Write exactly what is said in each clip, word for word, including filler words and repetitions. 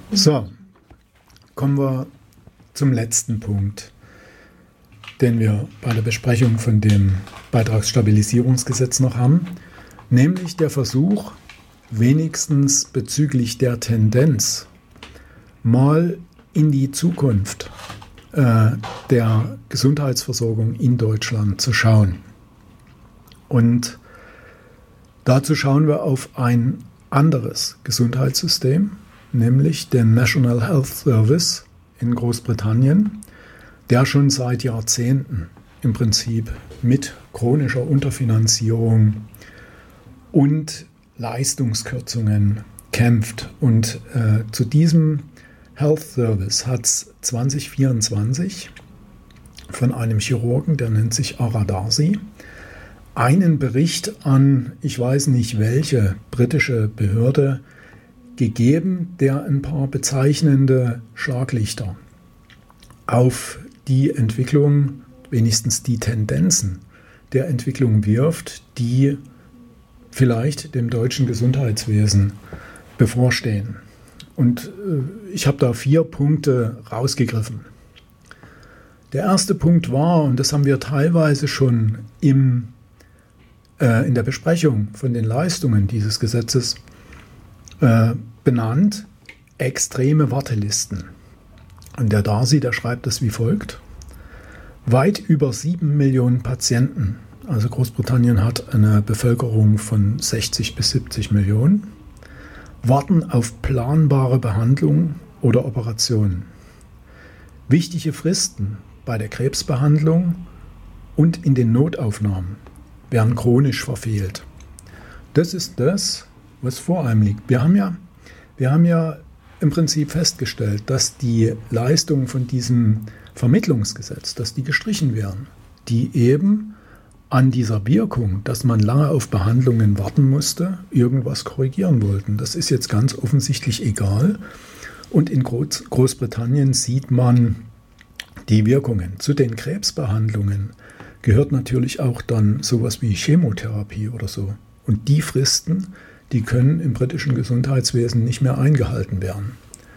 So, kommen wir zum letzten Punkt, den wir bei der Besprechung von dem Beitragsstabilisierungsgesetz noch haben, nämlich der Versuch, wenigstens bezüglich der Tendenz mal in die Zukunft äh, der Gesundheitsversorgung in Deutschland zu schauen. Und dazu schauen wir auf ein anderes Gesundheitssystem, nämlich den National Health Service in Großbritannien, der schon seit Jahrzehnten im Prinzip mit chronischer Unterfinanzierung und Leistungskürzungen kämpft. Und äh, zu diesem Health Service hat es zwanzig vierundzwanzig von einem Chirurgen, der nennt sich Ara Darcy, einen Bericht an, ich weiß nicht welche britische Behörde, gegeben, der ein paar bezeichnende Schlaglichter auf die Entwicklung, wenigstens die Tendenzen der Entwicklung wirft, die vielleicht dem deutschen Gesundheitswesen bevorstehen. Und äh, ich habe da vier Punkte rausgegriffen. Der erste Punkt war, und das haben wir teilweise schon im, äh, in der Besprechung von den Leistungen dieses Gesetzes äh, benannt, extreme Wartelisten. Und der Darcy, der schreibt das wie folgt: Weit über sieben Millionen Patienten, also Großbritannien hat eine Bevölkerung von sechzig bis siebzig Millionen, warten auf planbare Behandlung oder Operationen. Wichtige Fristen bei der Krebsbehandlung und in den Notaufnahmen werden chronisch verfehlt. Das ist das, was vor einem liegt. Wir haben ja, wir haben ja im Prinzip festgestellt, dass die Leistungen von diesem Vermittlungsgesetz, dass die gestrichen werden, die eben an dieser Wirkung, dass man lange auf Behandlungen warten musste, irgendwas korrigieren wollten. Das ist jetzt ganz offensichtlich egal. Und in Groß- Großbritannien sieht man die Wirkungen. Zu den Krebsbehandlungen gehört natürlich auch dann sowas wie Chemotherapie oder so. Und die Fristen, die können im britischen Gesundheitswesen nicht mehr eingehalten werden.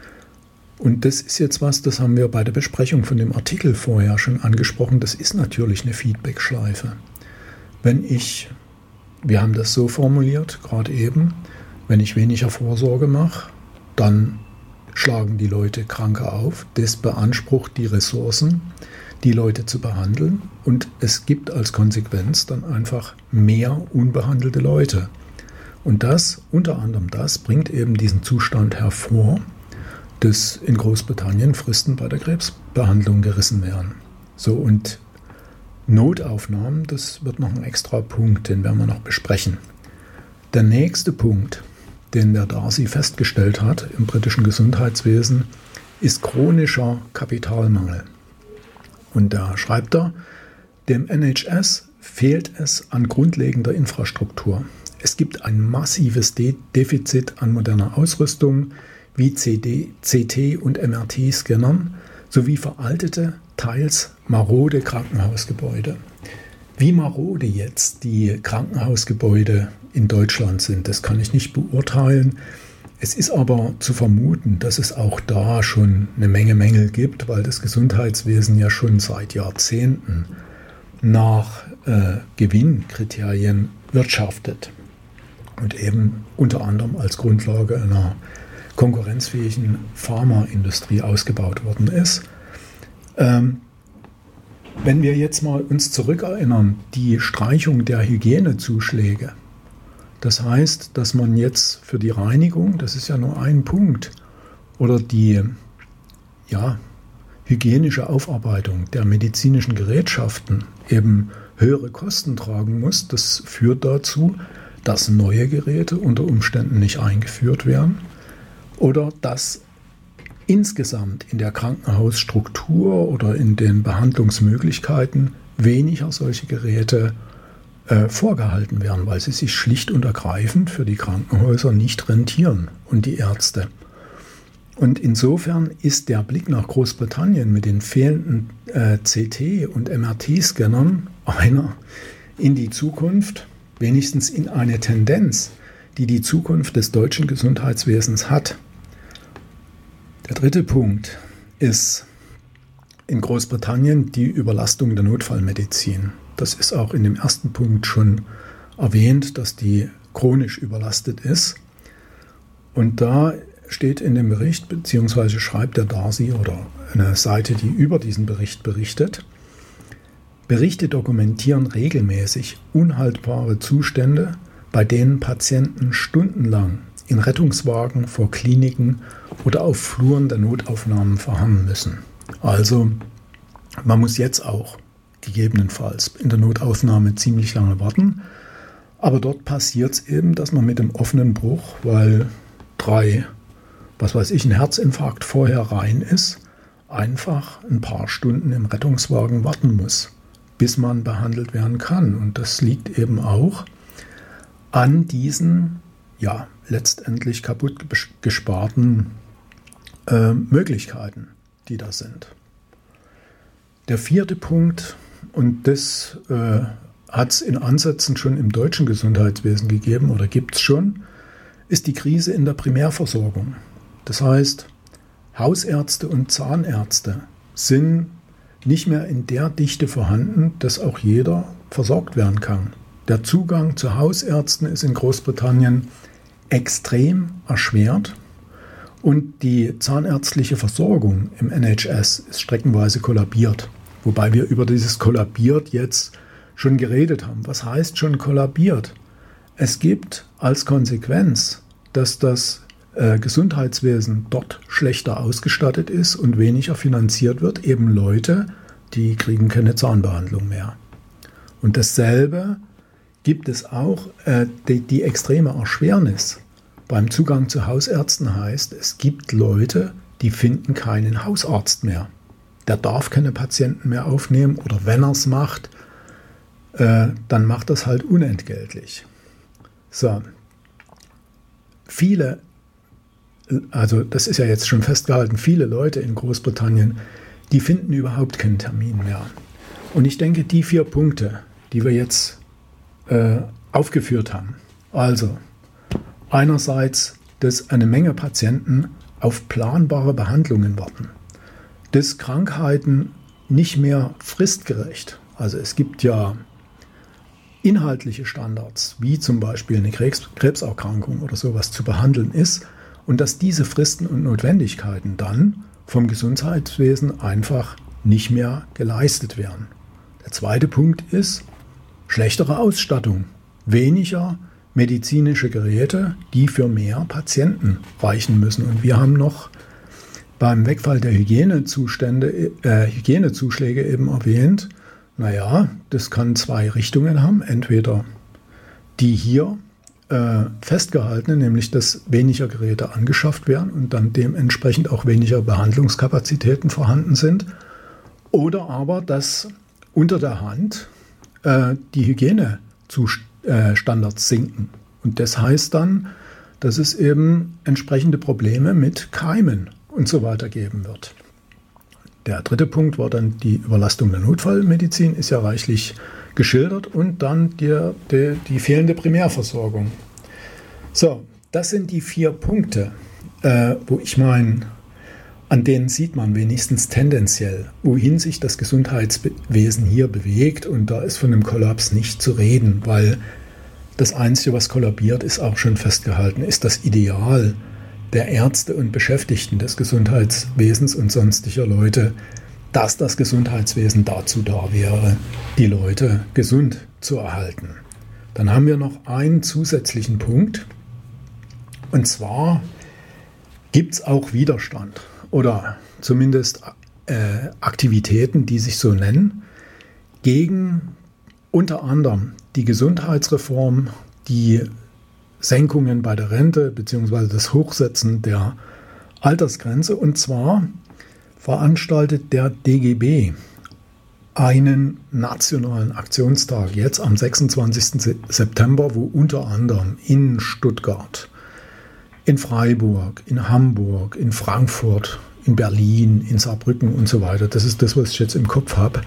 Und das ist jetzt was, das haben wir bei der Besprechung von dem Artikel vorher schon angesprochen, das ist natürlich eine Feedback-Schleife. Wenn ich, wir haben das so formuliert, gerade eben, wenn ich weniger Vorsorge mache, dann schlagen die Leute Kranke auf, das beansprucht die Ressourcen, die Leute zu behandeln, und es gibt als Konsequenz dann einfach mehr unbehandelte Leute. Und das, unter anderem das, bringt eben diesen Zustand hervor, dass in Großbritannien Fristen bei der Krebsbehandlung gerissen werden. So, und Notaufnahmen, das wird noch ein extra Punkt, den werden wir noch besprechen. Der nächste Punkt, den der Darcy festgestellt hat im britischen Gesundheitswesen, ist chronischer Kapitalmangel. Und da schreibt er, dem N H S fehlt es an grundlegender Infrastruktur. Es gibt ein massives De- Defizit an moderner Ausrüstung wie C D, C T und M R T-Scannern sowie veraltete, teils marode Krankenhausgebäude. Wie marode jetzt die Krankenhausgebäude in Deutschland sind, das kann ich nicht beurteilen. Es ist aber zu vermuten, dass es auch da schon eine Menge Mängel gibt, weil das Gesundheitswesen ja schon seit Jahrzehnten nach äh, Gewinnkriterien wirtschaftet und eben unter anderem als Grundlage einer konkurrenzfähigen Pharmaindustrie ausgebaut worden ist. Ähm, wenn wir jetzt mal uns zurückerinnern, die Streichung der Hygienezuschläge, das heißt, dass man jetzt für die Reinigung, das ist ja nur ein Punkt, oder die ja, hygienische Aufarbeitung der medizinischen Gerätschaften eben höhere Kosten tragen muss, das führt dazu, dass neue Geräte unter Umständen nicht eingeführt werden oder dass insgesamt in der Krankenhausstruktur oder in den Behandlungsmöglichkeiten weniger solche Geräte äh, vorgehalten werden, weil sie sich schlicht und ergreifend für die Krankenhäuser nicht rentieren und die Ärzte. Und insofern ist der Blick nach Großbritannien mit den fehlenden äh, C T- und M R T-Scannern einer in die Zukunft, wenigstens in eine Tendenz, die die Zukunft des deutschen Gesundheitswesens hat. Der dritte Punkt ist in Großbritannien die Überlastung der Notfallmedizin. Das ist auch in dem ersten Punkt schon erwähnt, dass die chronisch überlastet ist. Und da steht in dem Bericht, beziehungsweise schreibt der Darcy oder eine Seite, die über diesen Bericht berichtet, Berichte dokumentieren regelmäßig unhaltbare Zustände, bei denen Patienten stundenlang in Rettungswagen vor Kliniken oder auf Fluren der Notaufnahmen verharren müssen. Also man muss jetzt auch gegebenenfalls in der Notaufnahme ziemlich lange warten, aber dort passiert es eben, dass man mit dem offenen Bruch, weil drei, was weiß ich, ein Herzinfarkt vorher rein ist, einfach ein paar Stunden im Rettungswagen warten muss, bis man behandelt werden kann. Und das liegt eben auch an diesen, ja, letztendlich kaputt gesparten äh, Möglichkeiten, die da sind. Der vierte Punkt, und das äh, hat es in Ansätzen schon im deutschen Gesundheitswesen gegeben oder gibt es schon, ist die Krise in der Primärversorgung. Das heißt, Hausärzte und Zahnärzte sind nicht mehr in der Dichte vorhanden, dass auch jeder versorgt werden kann. Der Zugang zu Hausärzten ist in Großbritannien extrem erschwert und die zahnärztliche Versorgung im N H S ist streckenweise kollabiert. Wobei wir über dieses kollabiert jetzt schon geredet haben. Was heißt schon kollabiert? Es gibt als Konsequenz, dass das äh, Gesundheitswesen dort schlechter ausgestattet ist und weniger finanziert wird, eben Leute, die kriegen keine Zahnbehandlung mehr. Und dasselbe gibt es auch, äh, die, die extreme Erschwernis beim Zugang zu Hausärzten heißt, es gibt Leute, die finden keinen Hausarzt mehr. Der darf keine Patienten mehr aufnehmen oder wenn er es macht, äh, dann macht das halt unentgeltlich. So, viele, also das ist ja jetzt schon festgehalten, viele Leute in Großbritannien, die finden überhaupt keinen Termin mehr. Und ich denke, die vier Punkte, die wir jetzt äh, aufgeführt haben, also einerseits, dass eine Menge Patienten auf planbare Behandlungen warten, dass Krankheiten nicht mehr fristgerecht, also es gibt ja inhaltliche Standards, wie zum Beispiel eine Krebs- Krebserkrankung oder sowas zu behandeln ist und dass diese Fristen und Notwendigkeiten dann vom Gesundheitswesen einfach nicht mehr geleistet werden. Der zweite Punkt ist schlechtere Ausstattung, weniger medizinische Geräte, die für mehr Patienten reichen müssen. Und wir haben noch beim Wegfall der Hygienezustände, äh, Hygienezuschläge eben erwähnt, naja, das kann zwei Richtungen haben. Entweder die hier äh, festgehaltene, nämlich dass weniger Geräte angeschafft werden und dann dementsprechend auch weniger Behandlungskapazitäten vorhanden sind. Oder aber, dass unter der Hand äh, die Hygienestandards sinken. Und das heißt dann, dass es eben entsprechende Probleme mit Keimen und so weiter geben wird. Der dritte Punkt war dann die Überlastung der Notfallmedizin, ist ja reichlich geschildert, und dann die, die, die fehlende Primärversorgung. So, das sind die vier Punkte, äh, wo ich meine, an denen sieht man wenigstens tendenziell, wohin sich das Gesundheitswesen hier bewegt, und da ist von einem Kollaps nicht zu reden, weil das Einzige, was kollabiert, ist auch schon festgehalten, ist das Ideal der Ärzte und Beschäftigten des Gesundheitswesens und sonstiger Leute, dass das Gesundheitswesen dazu da wäre, die Leute gesund zu erhalten. Dann haben wir noch einen zusätzlichen Punkt, und zwar gibt es auch Widerstand oder zumindest äh, Aktivitäten, die sich so nennen, gegen unter anderem die Gesundheitsreform, die Senkungen bei der Rente bzw. das Hochsetzen der Altersgrenze. Und zwar veranstaltet der D G B einen nationalen Aktionstag jetzt am sechsundzwanzigsten September, wo unter anderem in Stuttgart, in Freiburg, in Hamburg, in Frankfurt, in Berlin, in Saarbrücken und so weiter, das ist das, was ich jetzt im Kopf habe,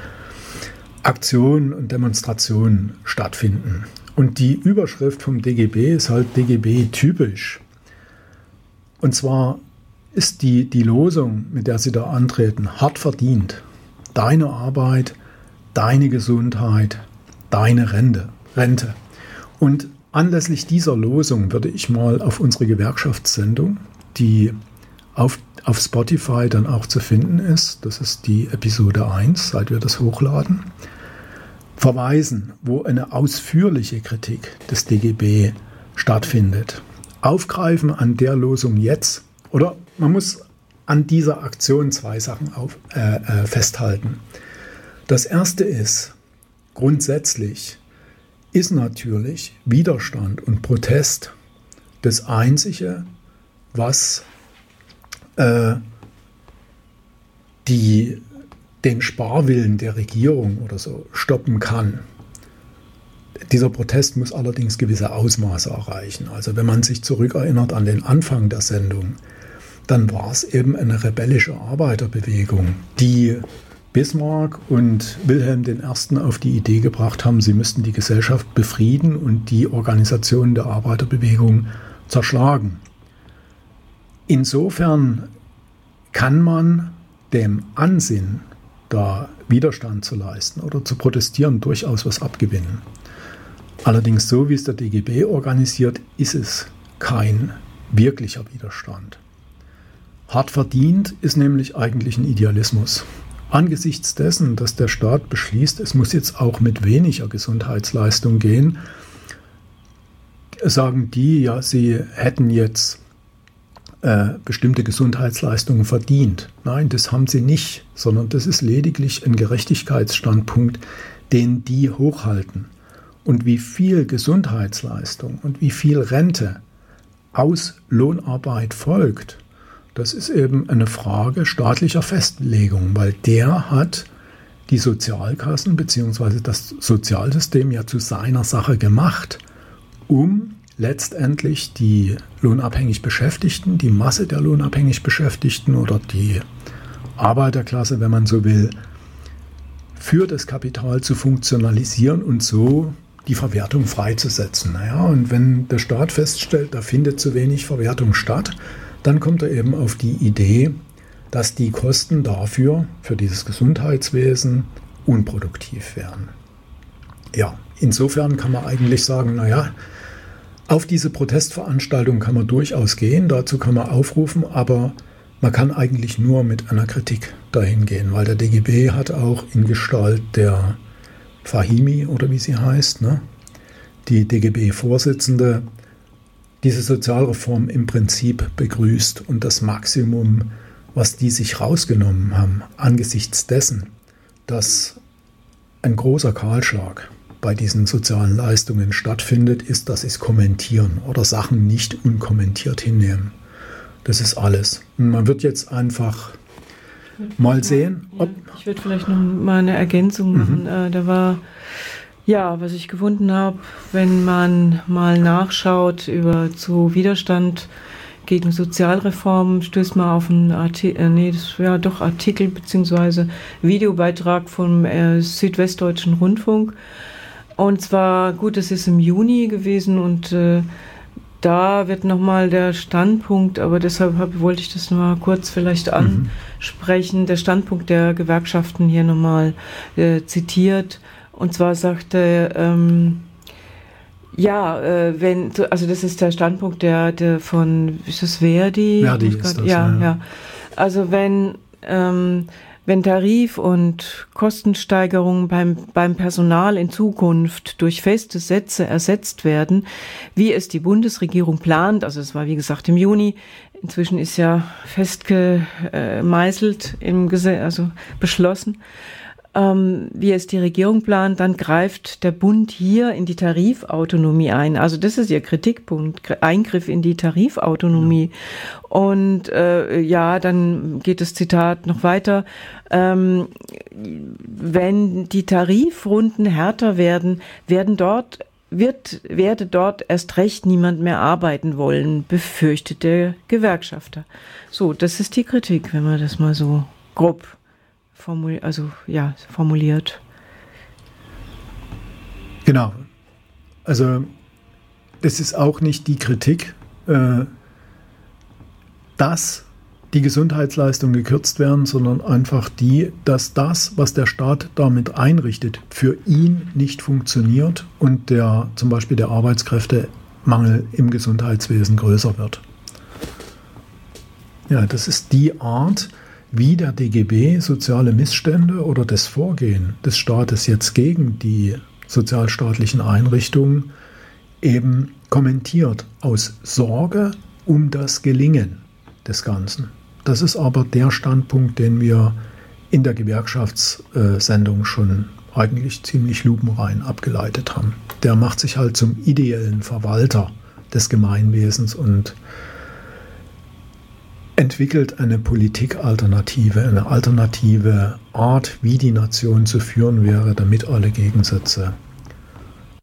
Aktionen und Demonstrationen stattfinden. Und die Überschrift vom D G B ist halt D G B typisch. Und zwar ist die, die Losung, mit der sie da antreten, hart verdient. Deine Arbeit, deine Gesundheit, deine Rente. Rente. Und anlässlich dieser Losung würde ich mal auf unsere Gewerkschaftssendung, die auf, auf Spotify dann auch zu finden ist, das ist die Episode eins, seit wir das hochladen, verweisen, wo eine ausführliche Kritik des D G B stattfindet. Aufgreifen an der Losung jetzt, oder man muss an dieser Aktion zwei Sachen auf, äh, äh, festhalten. Das erste ist, grundsätzlich ist natürlich Widerstand und Protest das Einzige, was äh, die, den Sparwillen der Regierung oder so stoppen kann. Dieser Protest muss allerdings gewisse Ausmaße erreichen. Also wenn man sich zurückerinnert an den Anfang der Sendung, dann war es eben eine rebellische Arbeiterbewegung, die Bismarck und Wilhelm I. auf die Idee gebracht haben, sie müssten die Gesellschaft befrieden und die Organisation der Arbeiterbewegung zerschlagen. Insofern kann man dem Ansinnen, da Widerstand zu leisten oder zu protestieren, durchaus was abgewinnen. Allerdings, so wie es der D G B organisiert, ist es kein wirklicher Widerstand. Hart verdient ist nämlich eigentlich ein Idealismus. Angesichts dessen, dass der Staat beschließt, es muss jetzt auch mit weniger Gesundheitsleistung gehen, sagen die, ja, sie hätten jetzt äh, bestimmte Gesundheitsleistungen verdient. Nein, das haben sie nicht, sondern das ist lediglich ein Gerechtigkeitsstandpunkt, den die hochhalten. Und wie viel Gesundheitsleistung und wie viel Rente aus Lohnarbeit folgt, das ist eben eine Frage staatlicher Festlegung, weil der hat die Sozialkassen bzw. das Sozialsystem ja zu seiner Sache gemacht, um letztendlich die lohnabhängig Beschäftigten, die Masse der lohnabhängig Beschäftigten oder die Arbeiterklasse, wenn man so will, für das Kapital zu funktionalisieren und so die Verwertung freizusetzen. Naja, und wenn der Staat feststellt, da findet zu wenig Verwertung statt, dann kommt er eben auf die Idee, dass die Kosten dafür, für dieses Gesundheitswesen, unproduktiv wären. Ja, insofern kann man eigentlich sagen, naja, auf diese Protestveranstaltung kann man durchaus gehen, dazu kann man aufrufen, aber man kann eigentlich nur mit einer Kritik dahin gehen, weil der D G B hat auch in Gestalt der Fahimi, oder wie sie heißt, ne, die D G B-Vorsitzende, diese Sozialreform im Prinzip begrüßt und das Maximum, was die sich rausgenommen haben, angesichts dessen, dass ein großer Kahlschlag bei diesen sozialen Leistungen stattfindet, ist, dass sie es kommentieren oder Sachen nicht unkommentiert hinnehmen. Das ist alles. Und man wird jetzt einfach mal sehen, ob... Ja, ich würde vielleicht noch mal eine Ergänzung machen. Mhm. Äh, da war... Ja, was ich gefunden habe, wenn man mal nachschaut über zu Widerstand gegen Sozialreformen, stößt man auf einen Artikel, äh, nee, das ja doch Artikel bzw. Videobeitrag vom äh, Südwestdeutschen Rundfunk. Und zwar, gut, das ist im Juni gewesen und äh, da wird nochmal der Standpunkt, aber deshalb hab, wollte ich das nochmal kurz vielleicht ansprechen, mhm. der Standpunkt der Gewerkschaften hier nochmal äh, zitiert. Und zwar sagte, ähm, ja, äh, wenn, also das ist der Standpunkt der, der von, ist das Verdi? Verdi ist das, ja, ja. ja. Also wenn, ähm, wenn Tarif- und Kostensteigerungen beim, beim Personal in Zukunft durch feste Sätze ersetzt werden, wie es die Bundesregierung plant, also es war wie gesagt im Juni, inzwischen ist ja festgemeißelt, im Gesetz, also beschlossen, Ähm, wie es die Regierung plant, dann greift der Bund hier in die Tarifautonomie ein. Also das ist ihr Kritikpunkt, Eingriff in die Tarifautonomie. Ja. Und äh, ja, dann geht das Zitat noch weiter. Ähm, wenn die Tarifrunden härter werden, werden dort wird, werde dort erst recht niemand mehr arbeiten wollen, befürchtet der Gewerkschafter. So, das ist die Kritik, wenn man das mal so grob Formul- also ja, formuliert. Genau. Also das ist auch nicht die Kritik, äh, dass die Gesundheitsleistungen gekürzt werden, sondern einfach die, dass das, was der Staat damit einrichtet, für ihn nicht funktioniert und der zum Beispiel der Arbeitskräftemangel im Gesundheitswesen größer wird. Ja, das ist die Art, wie der D G B soziale Missstände oder das Vorgehen des Staates jetzt gegen die sozialstaatlichen Einrichtungen eben kommentiert, aus Sorge um das Gelingen des Ganzen. Das ist aber der Standpunkt, den wir in der Gewerkschaftssendung schon eigentlich ziemlich lupenrein abgeleitet haben. Der macht sich halt zum ideellen Verwalter des Gemeinwesens und entwickelt eine Politikalternative, eine alternative Art, wie die Nation zu führen wäre, damit alle Gegensätze